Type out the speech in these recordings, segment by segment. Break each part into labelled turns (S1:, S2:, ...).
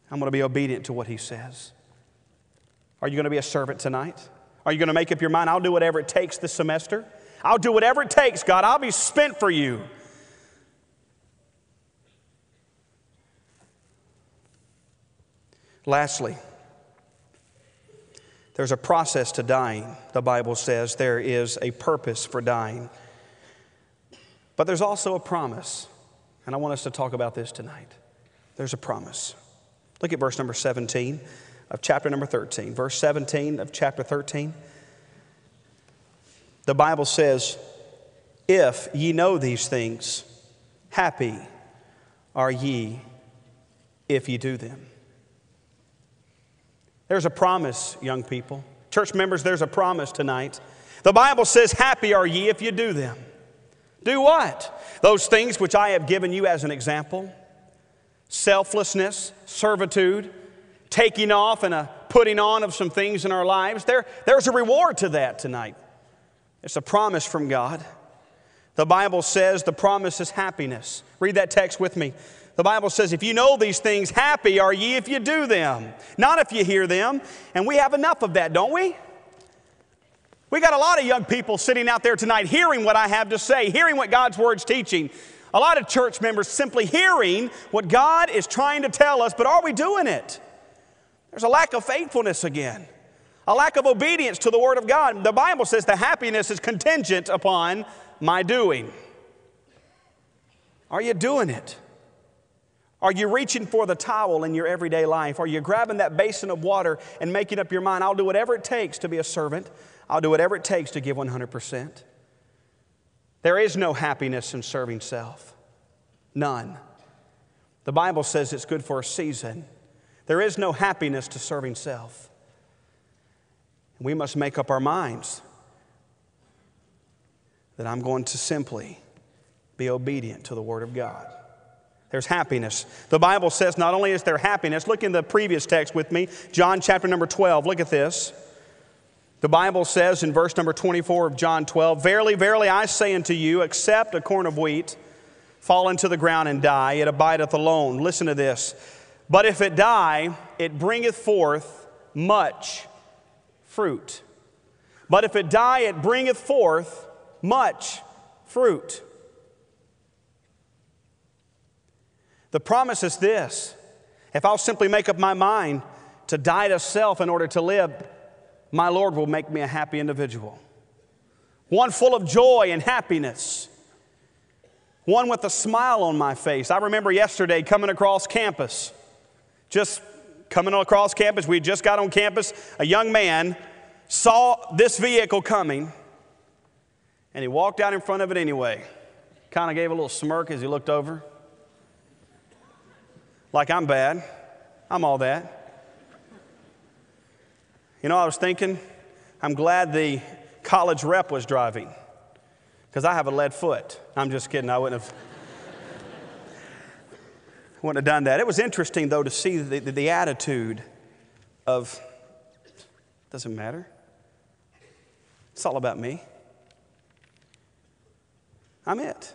S1: I'm going to be obedient to what He says. Are you going to be a servant tonight? Are you going to make up your mind, I'll do whatever it takes this semester? I'll do whatever it takes, God. I'll be spent for You. Lastly, there's a process to dying. The Bible says there is a purpose for dying. But there's also a promise. And I want us to talk about this tonight. There's a promise. Look at verse number 17 of chapter number 13. Verse 17 of chapter 13. The Bible says, if ye know these things, happy are ye if ye do them. There's a promise, young people. Church members, there's a promise tonight. The Bible says, happy are ye if you do them. Do what? Those things which I have given you as an example. Selflessness, servitude, taking off and a putting on of some things in our lives. There's a reward to that tonight. It's a promise from God. The Bible says the promise is happiness. Read that text with me. The Bible says, if you know these things, happy are ye if you do them, not if you hear them. And we have enough of that, don't we? We got a lot of young people sitting out there tonight hearing what I have to say, hearing what God's Word's teaching. A lot of church members simply hearing what God is trying to tell us, but are we doing it? There's a lack of faithfulness again, a lack of obedience to the Word of God. The Bible says the happiness is contingent upon my doing. Are you doing it? Are you reaching for the towel in your everyday life? Are you grabbing that basin of water and making up your mind, I'll do whatever it takes to be a servant. I'll do whatever it takes to give 100%. There is no happiness in serving self. None. The Bible says it's good for a season. There is no happiness to serving self. We must make up our minds that I'm going to simply be obedient to the Word of God. There's happiness. The Bible says not only is there happiness, look in the previous text with me, John chapter number 12. Look at this. The Bible says in verse number 24 of John 12, verily, verily, I say unto you, except a corn of wheat fall into the ground and die, it abideth alone. Listen to this. But if it die, it bringeth forth much fruit. But if it die, it bringeth forth much fruit. The promise is this: if I'll simply make up my mind to die to self in order to live, my Lord will make me a happy individual. One full of joy and happiness. One with a smile on my face. I remember yesterday coming across campus. Just coming across campus, we just got on campus. A young man saw this vehicle coming, and he walked out in front of it anyway. Kind of gave a little smirk as he looked over. Like I'm bad. I'm all that. You know, I was thinking, I'm glad the college rep was driving, because I have a lead foot. I'm just kidding. I wouldn't have done that. It was interesting, though, to see the attitude of, doesn't matter. It's all about me. I'm it.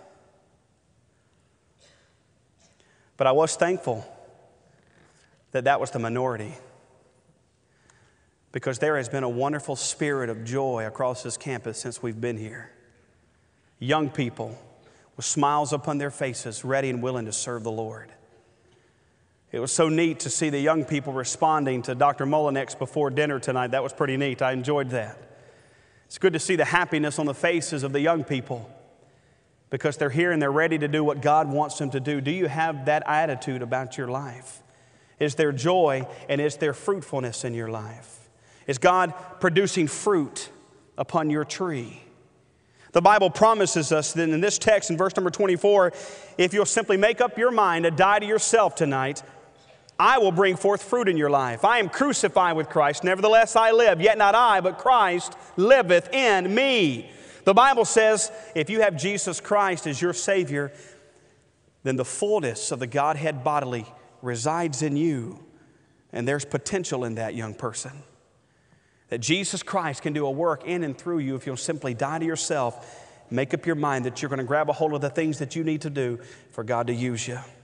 S1: But I was thankful that that was the minority, because there has been a wonderful spirit of joy across this campus since we've been here. Young people with smiles upon their faces, ready and willing to serve the Lord. It was so neat to see the young people responding to Dr. Mullinex before dinner tonight. That was pretty neat. I enjoyed that. It's good to see the happiness on the faces of the young people, because they're here and they're ready to do what God wants them to do. Do you have that attitude about your life? Is there joy and is there fruitfulness in your life? Is God producing fruit upon your tree? The Bible promises us that in this text, in verse number 24, if you'll simply make up your mind to die to yourself tonight, I will bring forth fruit in your life. I am crucified with Christ. Nevertheless I live, yet not I, but Christ liveth in me. The Bible says if you have Jesus Christ as your Savior, then the fullness of the Godhead bodily resides in you. And there's potential in that, young person. That Jesus Christ can do a work in and through you if you'll simply die to yourself, make up your mind that you're going to grab a hold of the things that you need to do for God to use you.